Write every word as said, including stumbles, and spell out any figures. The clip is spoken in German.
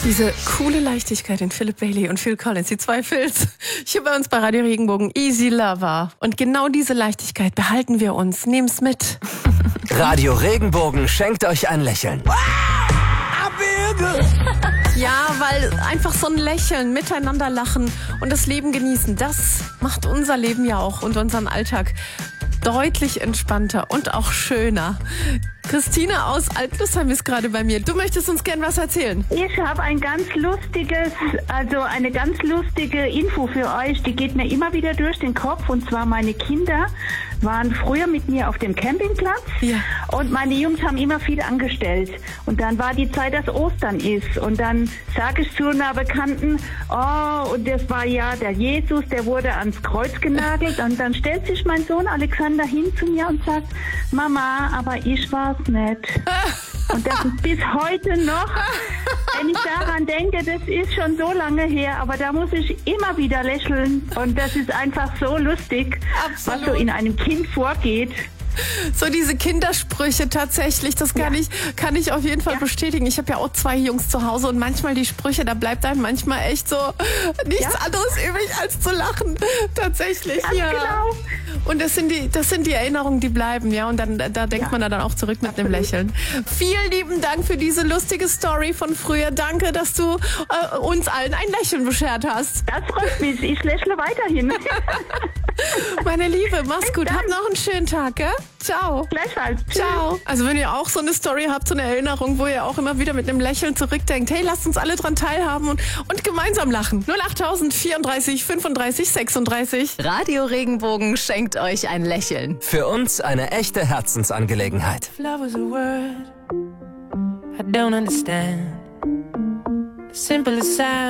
Diese coole Leichtigkeit in Philip Bailey und Phil Collins, die zwei Phils, hier bei uns bei Radio Regenbogen, Easy Lover. Und genau diese Leichtigkeit behalten wir uns. Nehm's mit. Radio Regenbogen schenkt euch ein Lächeln. Ja, weil einfach so ein Lächeln, miteinander lachen und das Leben genießen, das macht unser Leben ja auch und unseren Alltag deutlich entspannter und auch schöner. Christine aus Altnussheim ist gerade bei mir. Du möchtest uns gern was erzählen? Ich habe ein ganz lustiges, also eine ganz lustige Info für euch. Die geht mir immer wieder durch den Kopf. Und zwar meine Kinder waren früher mit mir auf dem Campingplatz. Ja. Und meine Jungs haben immer viel angestellt. Und dann war die Zeit, dass Ostern ist. Und dann sage ich zu einer Bekannten, oh, und das war ja der Jesus, der wurde ans Kreuz genagelt. Und dann stellt sich mein Sohn Alexander hin zu mir und sagt, Mama, aber ich war's nicht. Und das ist bis heute noch, wenn ich daran denke, das ist schon so lange her, aber da muss ich immer wieder lächeln. Und das ist einfach so lustig, Absolut. was so in einem Kind vorgeht. So diese Kindersprüche tatsächlich, das kann Ja. ich kann ich auf jeden Fall Ja. bestätigen. Ich habe ja auch zwei Jungs zu Hause und manchmal die Sprüche, da bleibt einem manchmal echt so nichts Ja. anderes übrig als zu lachen. Tatsächlich, Ganz ja. genau. Und das sind die das sind die Erinnerungen, die bleiben, ja. Und dann da denkt Ja. man da dann auch zurück mit einem Absolut. Lächeln. Vielen lieben Dank für diese lustige Story von früher. Danke, dass du äh, uns allen ein Lächeln beschert hast. Das freut mich. Ich lächle weiterhin. Meine Liebe, mach's gut. Dank. Hab noch einen schönen Tag, gell? Ciao. Gleichfalls. Tschüss. Ciao. Also wenn ihr auch so eine Story habt, so eine Erinnerung, wo ihr auch immer wieder mit einem Lächeln zurückdenkt, hey, lasst uns alle dran teilhaben und, und gemeinsam lachen. null acht vierunddreißig fünfunddreißig sechsunddreißig. Radio Regenbogen schenkt euch ein Lächeln. Für uns eine echte Herzensangelegenheit. Love is a word I don't understand. The simplest sound